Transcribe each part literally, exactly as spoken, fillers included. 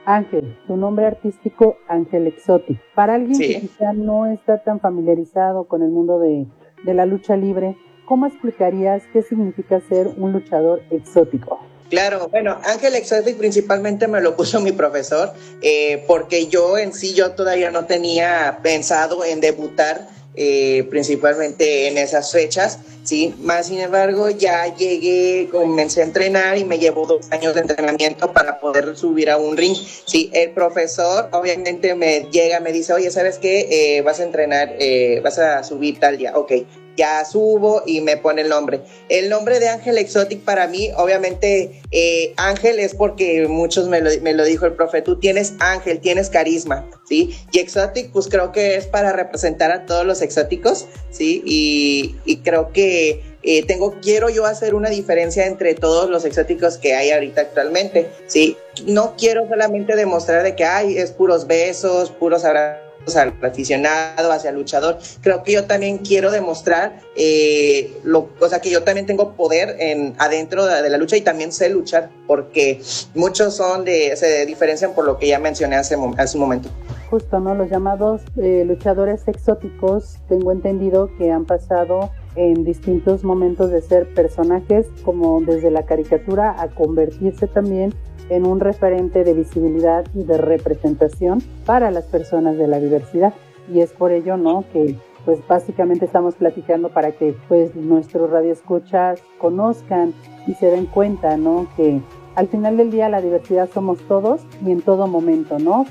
Ángel, tu nombre artístico Ángel Exotic. Para alguien sí. que quizá no está tan familiarizado con el mundo de, de la lucha libre, ¿cómo explicarías qué significa ser un luchador exótico? Claro, bueno, Ángel Exotic principalmente me lo puso mi profesor, eh, porque yo en sí, yo todavía no tenía pensado en debutar eh, principalmente en esas fechas, ¿sí? Más sin embargo, ya llegué, comencé a entrenar y me llevó dos años de entrenamiento para poder subir a un ring, ¿sí? El profesor obviamente me llega, me dice, oye, ¿sabes qué? Eh, vas a entrenar, eh, vas a subir tal día, ok. Ya subo y me pone el nombre. El nombre de Ángel Exotic para mí, obviamente, eh, Ángel es porque muchos me lo, me lo dijo el profe, tú tienes ángel, tienes carisma, ¿sí? Y Exotic, pues creo que es para representar a todos los exóticos, ¿sí? Y, y creo que eh, tengo, quiero yo hacer una diferencia entre todos los exóticos que hay ahorita actualmente, ¿sí? No quiero solamente demostrar de que, ay, es puros besos, puros abrazos al aficionado, hacia el luchador. Creo que yo también quiero demostrar eh, lo, o sea, que yo también tengo poder en, adentro de, de la lucha y también sé luchar, porque muchos son de, se diferencian por lo que ya mencioné hace, hace un momento. Justo, ¿no? Los llamados eh, luchadores exóticos, tengo entendido que han pasado en distintos momentos de ser personajes como desde la caricatura a convertirse también en un referente de visibilidad y de representación para las personas de la diversidad. Y es por ello, ¿no?, que pues básicamente estamos platicando para que pues nuestros radioescuchas conozcan y se den cuenta, ¿no?, que al final del día la diversidad somos todos y en todo momento, ¿no?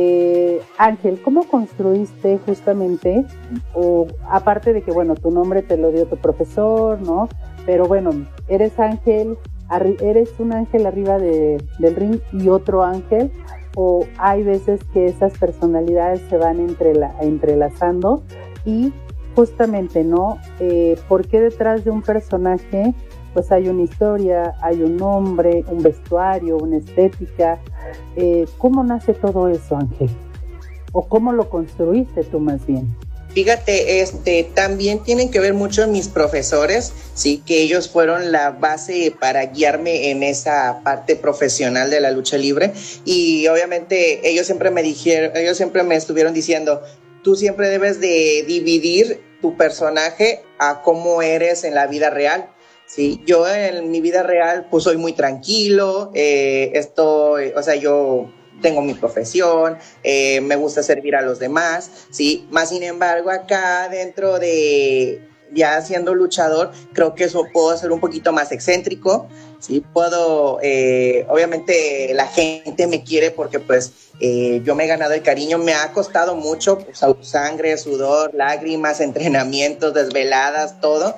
Eh, Ángel, ¿cómo construiste justamente, o aparte de que, bueno, tu nombre te lo dio tu profesor, ¿no? Pero bueno, eres Ángel, eres un ángel arriba de, del ring y otro ángel, o hay veces que esas personalidades se van entrela, entrelazando y justamente, ¿no? Eh, ¿por qué detrás de un personaje pues hay una historia, hay un nombre, un vestuario, una estética? Eh, ¿Cómo nace todo eso, Ángel? ¿O cómo lo construiste tú más bien? Fíjate, este, también tienen que ver mucho mis profesores, sí, que ellos fueron la base para guiarme en esa parte profesional de la lucha libre, y obviamente ellos siempre me dijeron, ellos siempre me estuvieron diciendo, tú siempre debes de dividir tu personaje a cómo eres en la vida real. Sí, yo en mi vida real pues soy muy tranquilo, eh, estoy, o sea, yo tengo mi profesión, eh, me gusta servir a los demás, sí, más sin embargo acá dentro de ya siendo luchador, creo que eso puedo ser un poquito más excéntrico, sí, puedo, eh, obviamente la gente me quiere porque pues eh, yo me he ganado el cariño, me ha costado mucho, pues, sangre, sudor, lágrimas, entrenamientos, desveladas, todo,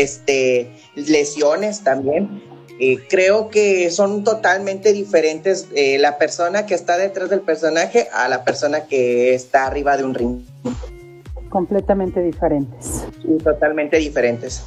este, lesiones también. Eh, creo que son totalmente diferentes eh, la persona que está detrás del personaje a la persona que está arriba de un ring. Completamente diferentes. Sí, totalmente diferentes.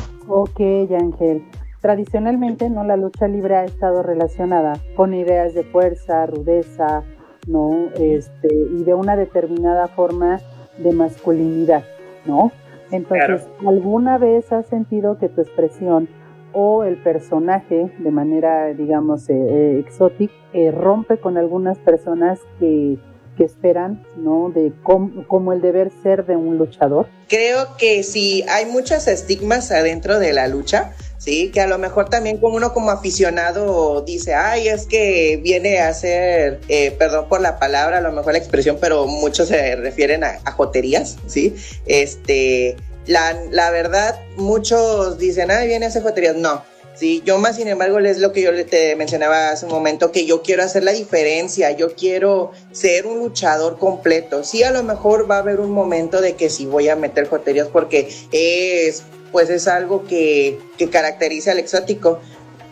Ok, Ángel. Tradicionalmente, ¿no?, la lucha libre ha estado relacionada con ideas de fuerza, rudeza, ¿no?, este, y de una determinada forma de masculinidad, ¿no? Entonces, claro, ¿alguna vez has sentido que tu expresión o el personaje, de manera, digamos, eh, eh, exótica, eh, rompe con algunas personas que, que esperan, ¿no?, de com, como el deber ser de un luchador? Creo que sí, hay muchos estigmas adentro de la lucha, sí, que a lo mejor también como uno como aficionado dice, ay, es que viene a hacer, eh, perdón por la palabra, a lo mejor la expresión, pero muchos se refieren a, a joterías, sí, este... La, la verdad, muchos dicen, ay, viene a hacer joterías. No, sí, yo más sin embargo es lo que yo te mencionaba hace un momento, que yo quiero hacer la diferencia, yo quiero ser un luchador completo. Sí, a lo mejor va a haber un momento de que sí voy a meter joterías porque es, pues es algo que, que caracteriza al exótico,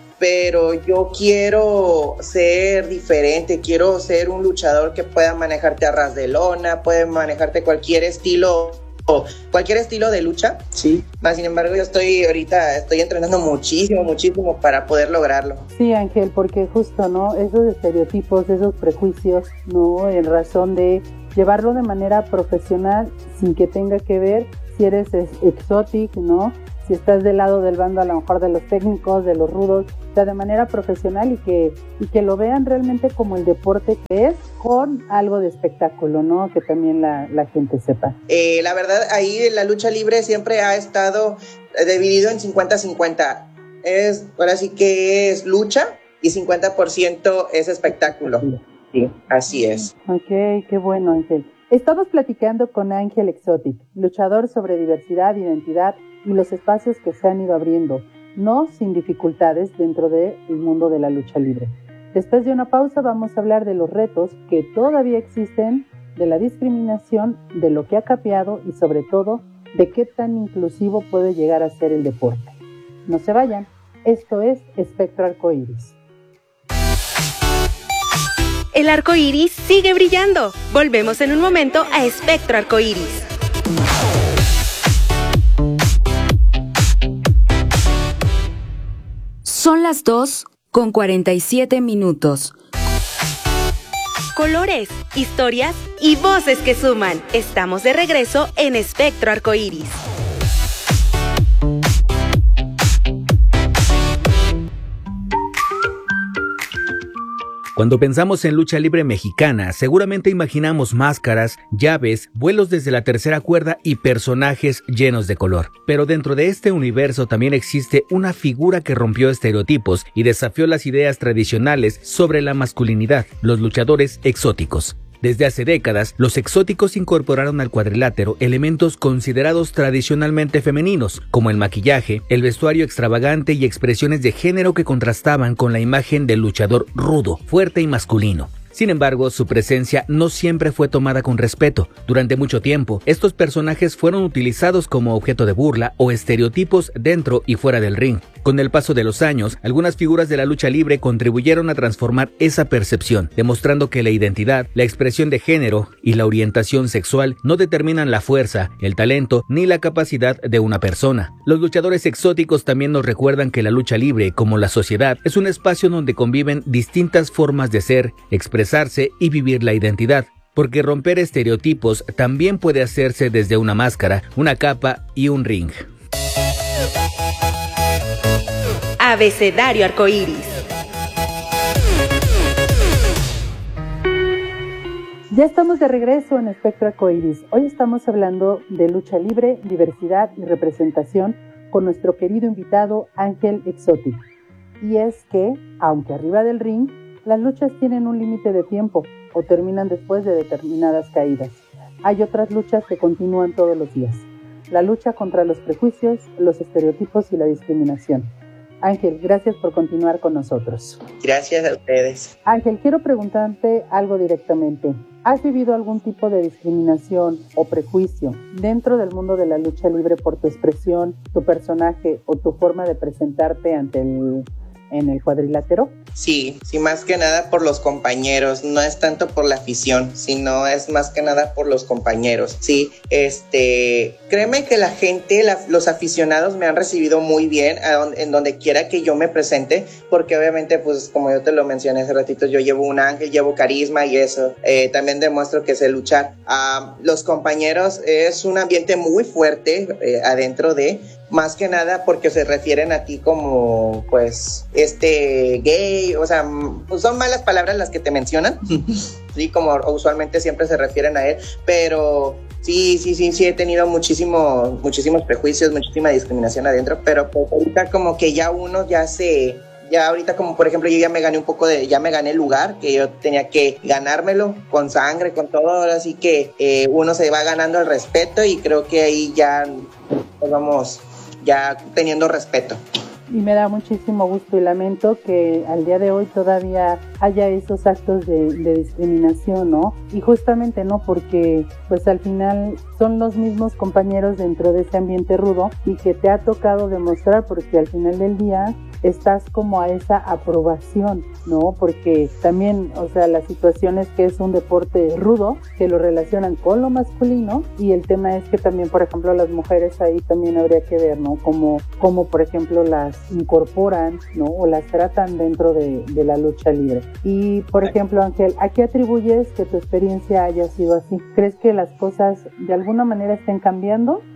pero yo quiero ser diferente, quiero ser un luchador que pueda manejarte a ras de lona, puede manejarte cualquier estilo, cualquier estilo de lucha, sí. Más sin embargo, yo estoy ahorita, estoy entrenando muchísimo, muchísimo para poder lograrlo. Sí, Ángel, porque justo, ¿no?, esos estereotipos, esos prejuicios, ¿no?, en razón de llevarlo de manera profesional sin que tenga que ver si eres exótico, ¿no?, si estás del lado del bando a lo mejor de los técnicos, de los rudos, o sea, de manera profesional y que, y que lo vean realmente como el deporte que es, con algo de espectáculo, ¿no? Que también la, la gente sepa. Eh, la verdad, ahí la lucha libre siempre ha estado dividido en cincuenta cincuenta. Es, ahora sí que es lucha y cincuenta por ciento es espectáculo. Sí, así es. Ok, qué bueno, Ángel. Estamos platicando con Ángel Exotic, luchador sobre diversidad, identidad y los espacios que se han ido abriendo, no sin dificultades dentro del mundo de la lucha libre. Después de una pausa vamos a hablar de los retos que todavía existen, de la discriminación, de lo que ha cambiado y sobre todo de qué tan inclusivo puede llegar a ser el deporte. No se vayan, esto es Espectro Arcoíris. El arco iris sigue brillando. Volvemos en un momento a Espectro Arcoíris. Son las dos con cuarenta y siete minutos. Colores, historias y voces que suman. Estamos de regreso en Espectro Arcoíris. Cuando pensamos en lucha libre mexicana, seguramente imaginamos máscaras, llaves, vuelos desde la tercera cuerda y personajes llenos de color. Pero dentro de este universo también existe una figura que rompió estereotipos y desafió las ideas tradicionales sobre la masculinidad: los luchadores exóticos. Desde hace décadas, los exóticos incorporaron al cuadrilátero elementos considerados tradicionalmente femeninos, como el maquillaje, el vestuario extravagante y expresiones de género que contrastaban con la imagen del luchador rudo, fuerte y masculino. Sin embargo, su presencia no siempre fue tomada con respeto. Durante mucho tiempo, estos personajes fueron utilizados como objeto de burla o estereotipos dentro y fuera del ring. Con el paso de los años, algunas figuras de la lucha libre contribuyeron a transformar esa percepción, demostrando que la identidad, la expresión de género y la orientación sexual no determinan la fuerza, el talento ni la capacidad de una persona. Los luchadores exóticos también nos recuerdan que la lucha libre, como la sociedad, es un espacio donde conviven distintas formas de ser, expresarse y vivir la identidad. Porque romper estereotipos también puede hacerse desde una máscara, una capa y un ring. Abecedario Arcoíris. Ya estamos de regreso en Espectro Arcoíris. Hoy estamos hablando de lucha libre, diversidad y representación con nuestro querido invitado Ángel Exotic. Y es que, aunque arriba del ring, las luchas tienen un límite de tiempo o terminan después de determinadas caídas. Hay otras luchas que continúan todos los días. La lucha contra los prejuicios, los estereotipos y la discriminación. Ángel, gracias por continuar con nosotros. Gracias a ustedes. Ángel, quiero preguntarte algo directamente. ¿Has vivido algún tipo de discriminación o prejuicio dentro del mundo de la lucha libre por tu expresión, tu personaje o tu forma de presentarte ante el, en el cuadrilátero? Sí, sí, más que nada por los compañeros, no es tanto por la afición, sino es más que nada por los compañeros, sí, este, créeme que la gente, la, los aficionados me han recibido muy bien a donde, en donde quiera que yo me presente, porque obviamente, pues, como yo te lo mencioné hace ratito, yo llevo un ángel, llevo carisma y eso, eh, también demuestro que sé luchar. Uh, los compañeros, es un ambiente muy fuerte eh, adentro de, más que nada porque se refieren a ti como, pues, este, gay, o sea, pues son malas palabras las que te mencionan, sí, como usualmente siempre se refieren a él, pero sí, sí, sí, sí he tenido muchísimo, muchísimos prejuicios, muchísima discriminación adentro, pero pues ahorita como que ya uno ya se... Ya ahorita, como por ejemplo, yo ya me gané un poco de, ya me gané el lugar, que yo tenía que ganármelo con sangre, con todo, así que eh, uno se va ganando el respeto y creo que ahí ya pues vamos ya teniendo respeto. Y me da muchísimo gusto y lamento que al día de hoy todavía haya esos actos de, de discriminación, ¿no? Y justamente, ¿no? Porque pues al final son los mismos compañeros dentro de ese ambiente rudo y que te ha tocado demostrar, porque al final del día estás como a esa aprobación, ¿no? Porque también, o sea, la situación es que es un deporte rudo, que lo relacionan con lo masculino, y el tema es que también, por ejemplo, las mujeres ahí también habría que ver, ¿no? Como, como por ejemplo, las incorporan, ¿no? O las tratan dentro de, de la lucha libre. Y, por ejemplo, Ángel, ¿a qué atribuyes que tu experiencia haya sido así? ¿Crees que las cosas de alguna manera estén cambiando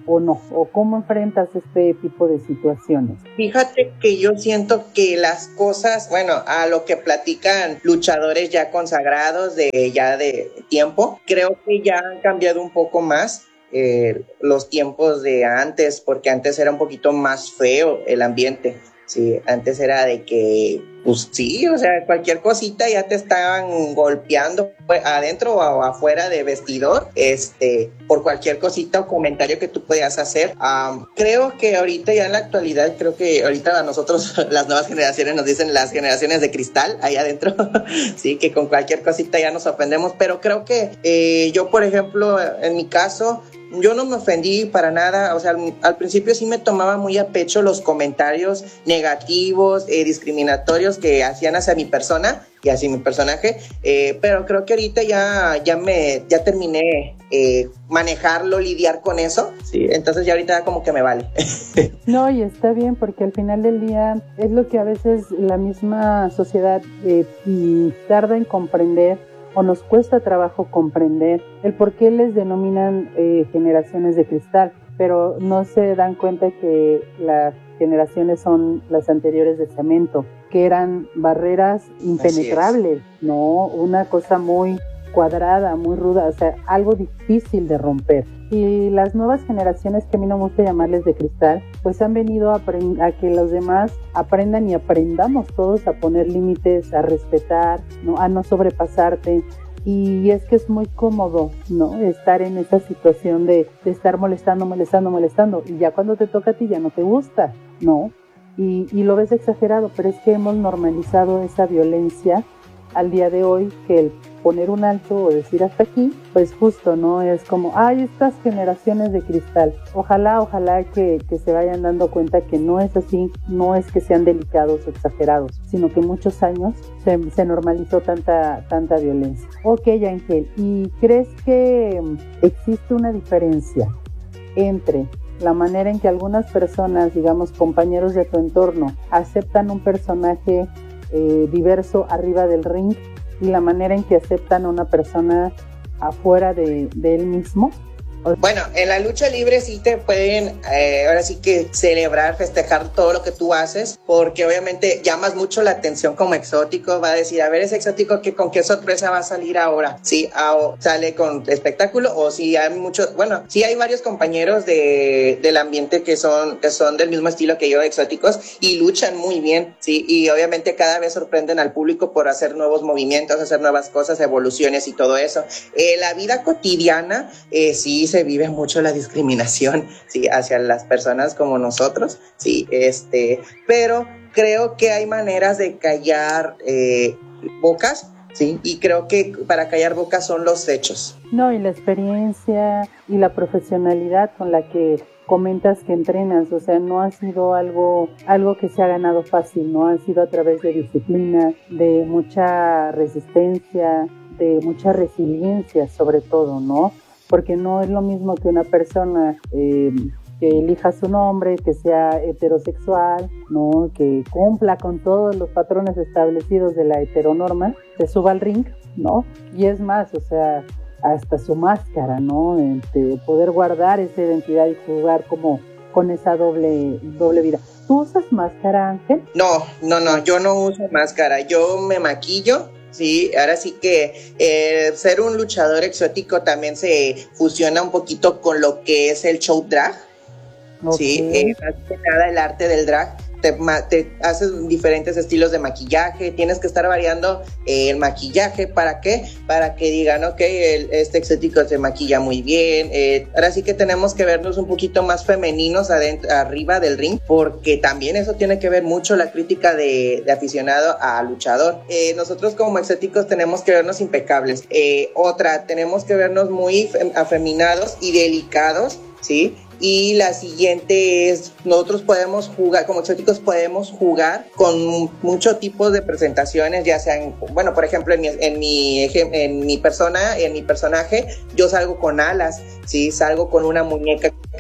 o no? ¿O cómo enfrentas este tipo de situaciones? Fíjate que yo siento que las cosas, bueno, a lo que platican luchadores ya consagrados de ya de tiempo, creo que ya han cambiado un poco más eh, los tiempos de antes, porque antes era un poquito más feo el ambiente. Sí, antes era de que, pues sí, o sea, cualquier cosita ya te estaban golpeando adentro o afuera de vestidor, este, por cualquier cosita o comentario que tú podías hacer. Um, creo que ahorita ya en la actualidad, creo que ahorita a nosotros las nuevas generaciones nos dicen las generaciones de cristal ahí adentro, sí, que con cualquier cosita ya nos ofendemos, pero creo que eh, yo, por ejemplo, en mi caso, yo no me ofendí para nada, o sea, al, al principio sí me tomaba muy a pecho los comentarios negativos, eh, discriminatorios que hacían hacia mi persona y hacia mi personaje, eh, pero creo que ahorita ya, ya me, ya terminé eh, manejarlo, lidiar con eso, sí, entonces ya ahorita como que me vale. No, y está bien, porque al final del día es lo que a veces la misma sociedad eh, tarda en comprender, o nos cuesta trabajo comprender el por qué les denominan eh, generaciones de cristal, pero no se dan cuenta que las generaciones son las anteriores de cemento, que eran barreras impenetrables, ¿no? Una cosa muy cuadrada, muy ruda, o sea, algo difícil de romper. Y las nuevas generaciones, que a mí no me gusta llamarles de cristal, pues han venido a, a que los demás aprendan y aprendamos todos a poner límites, a respetar, ¿no? A no sobrepasarte. Y es que es muy cómodo, ¿no? Estar en esa situación de, de estar molestando, molestando, molestando, y ya cuando te toca a ti ya no te gusta, ¿no? Y, y lo ves exagerado, pero es que hemos normalizado esa violencia al día de hoy, que el poner un alto o decir hasta aquí, pues justo, ¿no? Es como, ay, estas generaciones de cristal. Ojalá, ojalá que, que se vayan dando cuenta que no es así, no es que sean delicados o exagerados, sino que muchos años se, se normalizó tanta, tanta violencia. Ok, Ángel, ¿y crees que existe una diferencia entre la manera en que algunas personas, digamos, compañeros de tu entorno, aceptan un personaje eh, diverso arriba del ring, y la manera en que aceptan a una persona afuera de, de él mismo? Bueno, en la lucha libre sí te pueden, eh, ahora sí que celebrar, festejar todo lo que tú haces, porque obviamente llamas mucho la atención como exótico. Va a decir, a ver, ese exótico, que con qué sorpresa va a salir ahora, sí, a, o sale con espectáculo, o si hay muchos, bueno, sí hay varios compañeros de, del ambiente que son, que son del mismo estilo que yo, exóticos, y luchan muy bien, sí, y obviamente cada vez sorprenden al público por hacer nuevos movimientos, hacer nuevas cosas, evoluciones y todo eso. Eh, la vida cotidiana, eh, sí, se vive mucho la discriminación, sí, hacia las personas como nosotros, sí, este, pero creo que hay maneras de callar eh, bocas, sí, y creo que para callar bocas son los hechos. No, y la experiencia y la profesionalidad con la que comentas que entrenas, o sea, no ha sido algo, algo que se ha ganado fácil, no ha sido a través de disciplina, de mucha resistencia, de mucha resiliencia sobre todo, ¿no? Porque no es lo mismo que una persona eh, que elija su nombre, que sea heterosexual, ¿no? Que cumpla con todos los patrones establecidos de la heteronorma, se suba al ring, ¿no? Y es más, o sea, hasta su máscara, ¿no? De poder guardar esa identidad y jugar como con esa doble, doble vida. ¿Tú usas máscara, Ángel? No, no, no, yo no uso máscara, yo me maquillo. Sí, ahora sí que eh, ser un luchador exótico también se fusiona un poquito con lo que es el show drag. Okay. Sí, eh, más que nada el arte del drag. Te, te haces diferentes estilos de maquillaje, tienes que estar variando eh, el maquillaje. ¿Para qué? Para que digan, ok, el, este exótico se maquilla muy bien. Eh, ahora sí que tenemos que vernos un poquito más femeninos adentro, arriba del ring, porque también eso tiene que ver mucho la crítica de, de aficionado a luchador. Eh, nosotros como exóticos tenemos que vernos impecables. Eh, otra, tenemos que vernos muy fem- afeminados y delicados, ¿sí? Y la siguiente es, nosotros podemos jugar, como exóticos podemos jugar con muchos tipos de presentaciones, ya sean, bueno, por ejemplo, en mi, en mi, en mi persona, en mi personaje, yo salgo con alas, ¿sí? Salgo con una muñeca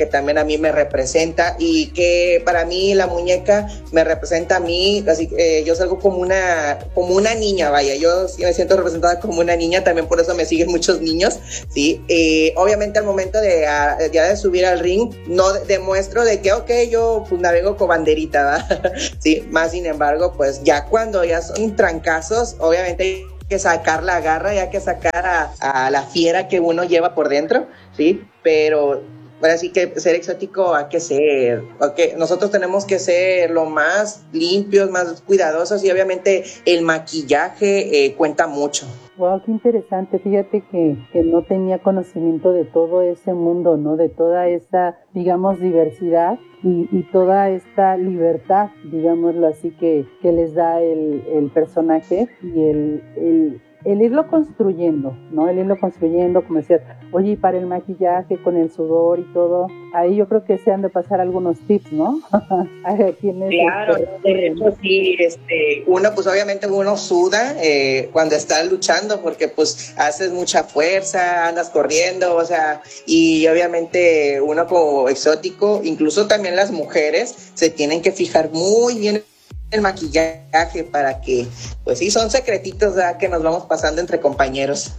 que también a mí me representa y que para mí la muñeca me representa a mí, así que eh, yo salgo como una, como una niña, vaya, yo sí me siento representada como una niña, también por eso me siguen muchos niños, ¿sí? Eh, obviamente al momento de, a, ya de subir al ring, no de, demuestro de que, ok, yo pues navego con banderita, ¿verdad? Sí, más sin embargo, pues ya cuando ya son trancazos, obviamente hay que sacar la garra, hay que sacar a, a la fiera que uno lleva por dentro, ¿sí? Pero ahora sí que ser exótico hay que ser, okay. Nosotros tenemos que ser lo más limpios, más cuidadosos y obviamente el maquillaje eh, cuenta mucho. Wow, qué interesante. Fíjate que, que no tenía conocimiento de todo ese mundo, ¿no? De toda esa, digamos, diversidad y, y toda esta libertad, digámoslo así, que, que les da el, el personaje y el, el, el irlo construyendo, ¿no? El irlo construyendo, como decías, oye, y para el maquillaje, con el sudor y todo, ahí yo creo que se han de pasar algunos tips, ¿no? A quienes claro, este, de hecho sí, este, uno pues obviamente uno suda eh, cuando está luchando porque pues haces mucha fuerza, andas corriendo, o sea, y obviamente uno como exótico, incluso también las mujeres se tienen que fijar muy bien el maquillaje para que, pues sí, son secretitos, ¿verdad?, que nos vamos pasando entre compañeros.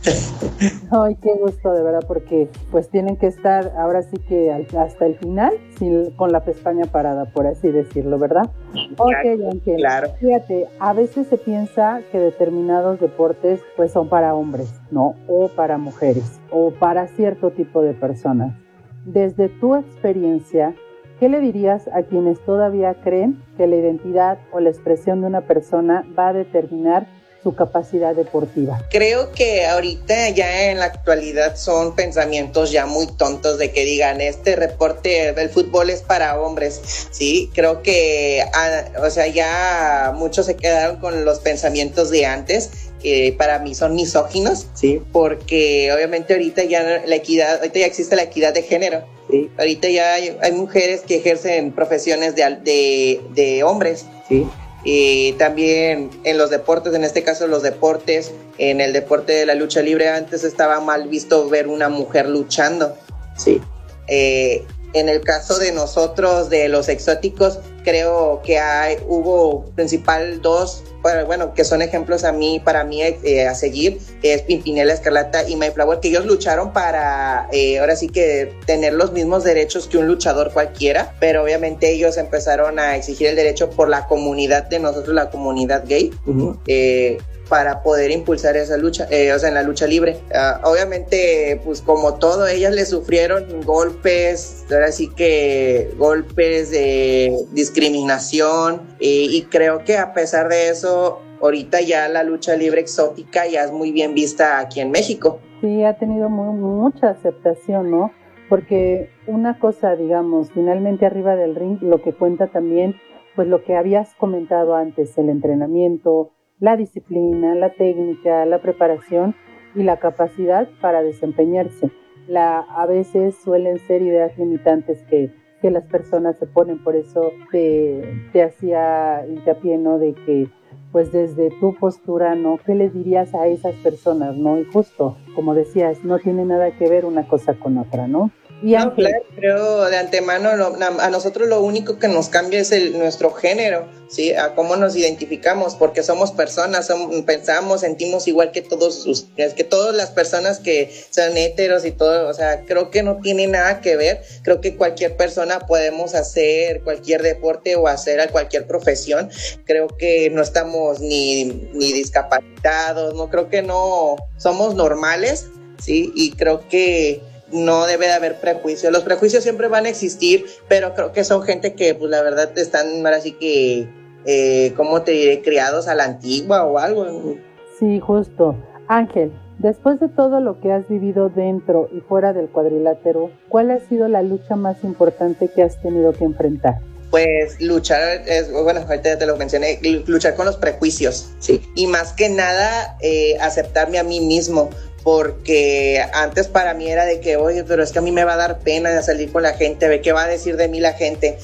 Ay, qué gusto, de verdad, porque pues tienen que estar ahora sí que hasta el final sin, con la pestaña parada, por así decirlo, ¿verdad? Claro, ok, Ángel. Claro. Fíjate, a veces se piensa que determinados deportes pues son para hombres, ¿no? O para mujeres, o para cierto tipo de personas. Desde tu experiencia, ¿qué le dirías a quienes todavía creen que la identidad o la expresión de una persona va a determinar su capacidad deportiva? Creo que ahorita ya en la actualidad son pensamientos ya muy tontos de que digan este deporte del fútbol es para hombres, sí, creo que o sea ya muchos se quedaron con los pensamientos de antes que para mí son misóginos, sí, porque obviamente ahorita ya la equidad, ahorita ya existe la equidad de género. Sí. Ahorita ya hay, hay mujeres que ejercen profesiones de, de, de hombres, ¿sí? Y también en los deportes, en este caso los deportes, en el deporte de la lucha libre antes estaba mal visto ver una mujer luchando, ¿sí? Eh, en el caso de nosotros, de los exóticos, creo que hay, hubo principal dos, bueno, que son ejemplos a mí, para mí eh, a seguir, es Pimpinela Escarlata y Mayflower, que ellos lucharon para, eh, ahora sí que tener los mismos derechos que un luchador cualquiera, pero obviamente ellos empezaron a exigir el derecho por la comunidad de nosotros, la comunidad gay, uh-huh. eh, para poder impulsar esa lucha, eh, o sea, en la lucha libre. Uh, obviamente, pues como todo, ellas le sufrieron golpes, ahora sí que golpes de discriminación, eh, y creo que a pesar de eso, ahorita ya la lucha libre exótica ya es muy bien vista aquí en México. Sí, ha tenido muy, mucha aceptación, ¿no? Porque una cosa, digamos, finalmente arriba del ring, lo que cuenta también, pues lo que habías comentado antes, el entrenamiento, la disciplina, la técnica, la preparación y la capacidad para desempeñarse. La, a veces suelen ser ideas limitantes que, que las personas se ponen, por eso te, te hacía hincapié, ¿no? De que, pues desde tu postura, ¿no? ¿Qué les dirías a esas personas, no? Y justo, como decías, no tiene nada que ver una cosa con otra, ¿no? Y no, claro, creo de antemano lo, a nosotros lo único que nos cambia es el, nuestro género, ¿sí? A cómo nos identificamos, porque somos personas, somos, pensamos, sentimos igual que todos sus, que todas las personas que son heteros y todo, o sea, creo que no tiene nada que ver, creo que cualquier persona podemos hacer cualquier deporte o hacer a cualquier profesión, creo que no estamos ni, ni discapacitados, no creo que no, somos normales, ¿sí? Y creo que no debe de haber prejuicios. Los prejuicios siempre van a existir, pero creo que son gente que, pues la verdad, están ahora sí que, eh, ¿cómo te diré? Criados a la antigua o algo. Sí, justo. Ángel, después de todo lo que has vivido dentro y fuera del cuadrilátero, ¿cuál ha sido la lucha más importante que has tenido que enfrentar? Pues luchar, es, bueno, ahorita ya te lo mencioné, luchar con los prejuicios, sí. Y más que nada, eh, aceptarme a mí mismo. Porque antes para mí era de que, oye, pero es que a mí me va a dar pena de salir con la gente, ve qué va a decir de mí la gente,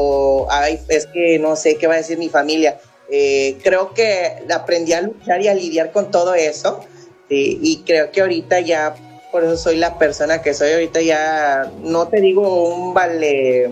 o ay, es que no sé qué va a decir mi familia. Eh, creo que aprendí a luchar y a lidiar con todo eso, ¿sí? Y creo que ahorita ya por eso soy la persona que soy ahorita. Ya no te digo un vale,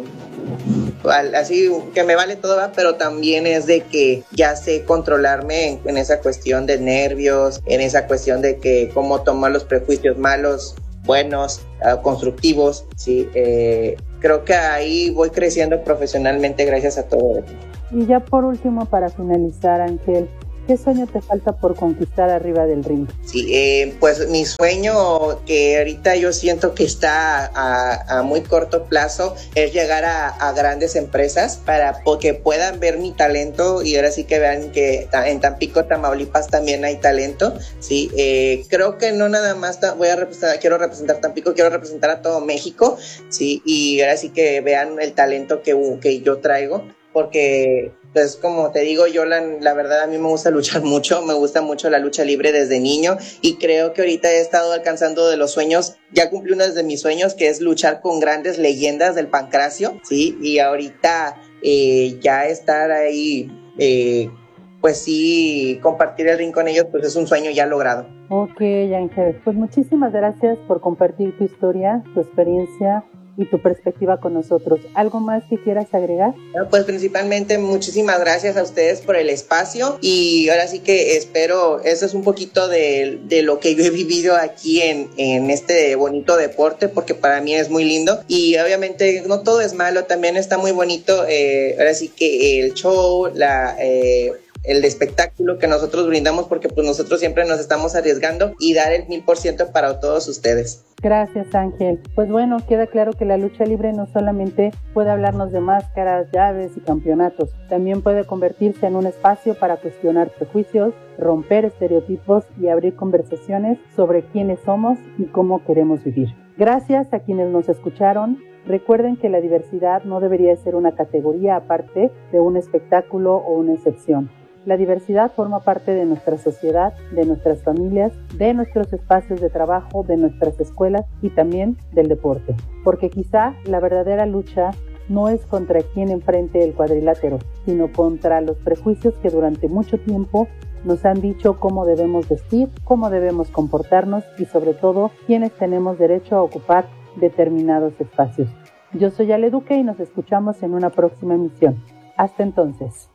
así que me vale todo, ¿va? Pero también es de que ya sé controlarme en, en esa cuestión de nervios, en esa cuestión de que cómo tomar los prejuicios malos, buenos, uh, constructivos, ¿sí? Eh, creo que ahí voy creciendo profesionalmente gracias a todo. Y ya por último, para finalizar, Ángel, ¿qué sueño te falta por conquistar arriba del ring? Sí, eh, pues mi sueño, que ahorita yo siento que está a, a muy corto plazo, es llegar a, a grandes empresas para que puedan ver mi talento y ahora sí que vean que en Tampico, Tamaulipas también hay talento. Sí, eh, creo que no nada más voy a representar, quiero representar Tampico, quiero representar a todo México, sí, y ahora sí que vean el talento que, que yo traigo, porque pues como te digo, yo la, la verdad a mí me gusta luchar mucho, me gusta mucho la lucha libre desde niño y creo que ahorita he estado alcanzando de los sueños, ya cumplí uno de mis sueños, que es luchar con grandes leyendas del pancracio, ¿sí? Y ahorita eh, ya estar ahí, eh, pues sí, compartir el ring con ellos, pues es un sueño ya logrado. Ok, Ángel, pues muchísimas gracias por compartir tu historia, tu experiencia y tu perspectiva con nosotros. ¿Algo más que quieras agregar? Pues principalmente muchísimas gracias a ustedes por el espacio y ahora sí que espero, eso es un poquito de, de lo que yo he vivido aquí en, en este bonito deporte, porque para mí es muy lindo y obviamente no todo es malo, también está muy bonito, eh, ahora sí que el show, la... Eh, el espectáculo que nosotros brindamos, porque pues nosotros siempre nos estamos arriesgando y dar el mil por ciento para todos ustedes. Gracias, Ángel. Pues bueno, queda claro que la lucha libre no solamente puede hablarnos de máscaras, llaves y campeonatos, también puede convertirse en un espacio para cuestionar prejuicios, romper estereotipos y abrir conversaciones sobre quiénes somos y cómo queremos vivir. Gracias a quienes nos escucharon. Recuerden que la diversidad no debería ser una categoría aparte de un espectáculo o una excepción. La diversidad forma parte de nuestra sociedad, de nuestras familias, de nuestros espacios de trabajo, de nuestras escuelas y también del deporte. Porque quizá la verdadera lucha no es contra quien enfrente el cuadrilátero, sino contra los prejuicios que durante mucho tiempo nos han dicho cómo debemos vestir, cómo debemos comportarnos y sobre todo quiénes tenemos derecho a ocupar determinados espacios. Yo soy Ale Duque y nos escuchamos en una próxima emisión. Hasta entonces.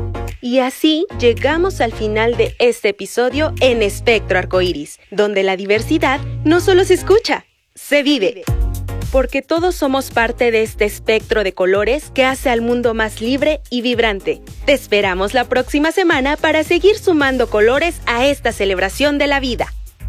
Y así llegamos al final de este episodio en Espectro Arcoíris, donde la diversidad no solo se escucha, se vive. Porque todos somos parte de este espectro de colores que hace al mundo más libre y vibrante. Te esperamos la próxima semana para seguir sumando colores a esta celebración de la vida.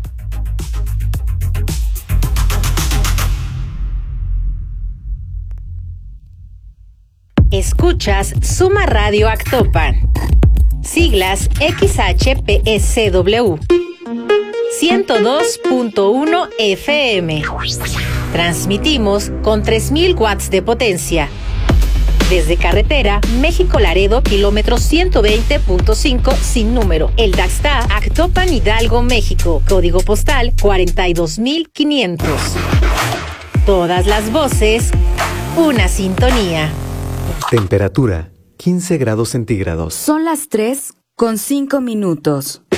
Escuchas Suma Radio Actopan. Siglas X H P S W. ciento dos punto uno F M. Transmitimos con tres mil watts de potencia. Desde carretera México-Laredo, kilómetro ciento veinte punto cinco sin número. El Daxta, Actopan, Hidalgo, México. Código postal cuarenta y dos mil quinientos. Todas las voces, una sintonía. Temperatura quince grados centígrados. Son las tres con cinco minutos.